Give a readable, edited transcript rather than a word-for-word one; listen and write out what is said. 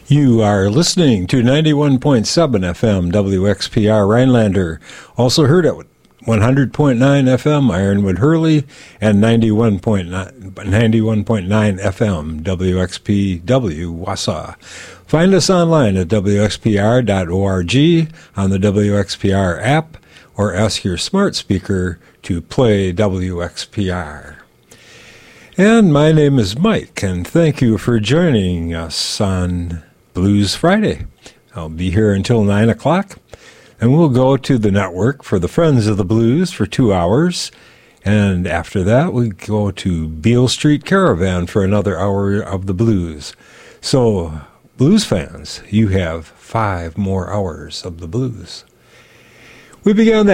You are listening to 91.7 FM WXPR Rhinelander, also heard at 100.9 FM Ironwood Hurley and 91.9 FM WXPW Wausau. Find us online at wxpr.org, on the WXPR app, or ask your smart speaker to play WXPR. And my name is Mike, and thank you for joining us on Blues Friday. I'll be here until 9 o'clock, and we'll go to the network for the Friends of the Blues for 2 hours, and after that we go to Beale Street Caravan for another hour of the blues. So, blues fans, you have 5 more hours of the blues. We began that